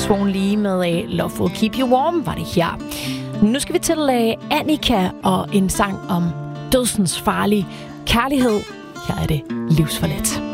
Swan Lee med Love Will Keep You Warm var det her. Nu skal vi til Annika og en sang om dødsens farlig kærlighed. Her er det Livsforladt.